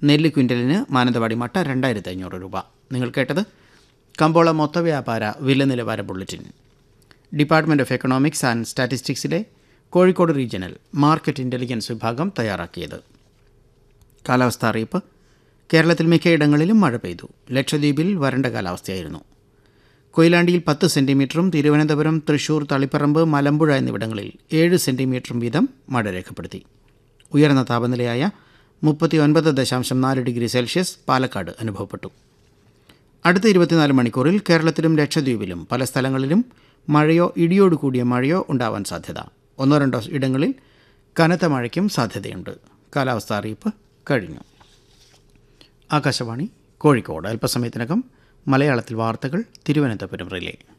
നെല്ല് ക്വിൻ്റലിന് മാനന്തവാടി മട്ട 2500 രൂപ. നിങ്ങൾ കേട്ടത് കമ്പോള മൊത്തവ്യാപാര വില നിലവാര bulletin. Department of economics and സ്റ്റാറ്റിസ്റ്റിക്സിലെ Kozhikode regional market intelligence വിഭാഗം തയ്യാറാക്കിയത്. കാലാവസ്ഥാ അറിയിപ്പ്. കേരളത്തിൽ മിക്കയിടങ്ങളിലും മഴ പെയ്തു. ലക്ഷദ്വീപിൽ വരണ്ട കാലാവസ്ഥയായിരുന്നു. കൊയിലാണ്ടിയിൽ 10 സെൻറ്റിമീറ്ററും തിരുവനന്തപുരം, തൃശൂർ, തളിപ്പറമ്പ്, മലമ്പുഴ എന്നിവിടങ്ങളിൽ 7 സെൻറ്റിമീറ്ററും വീതം മഴ രേഖപ്പെടുത്തി. ഉയർന്ന താപനിലയായ 39.4 ഡിഗ്രി സെൽഷ്യസ് പാലക്കാട് അനുഭവപ്പെട്ടു. അടുത്ത 24 മണിക്കൂറിൽ കേരളത്തിലും ലക്ഷദ്വീപിലും പല സ്ഥലങ്ങളിലും മഴയോ ഇടിയോട് കൂടിയ മഴയോ ഉണ്ടാവാൻ സാധ്യത. 1-2 ഇടങ്ങളിൽ കനത്ത മഴയ്ക്കും സാധ്യതയുണ്ട്. കാലാവസ്ഥാ അറിയിപ്പ് കഴിഞ്ഞു. ആകാശവാണി കോഴിക്കോട്. അല്പസമയത്തിനകം മലയാളത്തിൽ വാർത്തകൾ തിരുവനന്തപുരം റിലേ.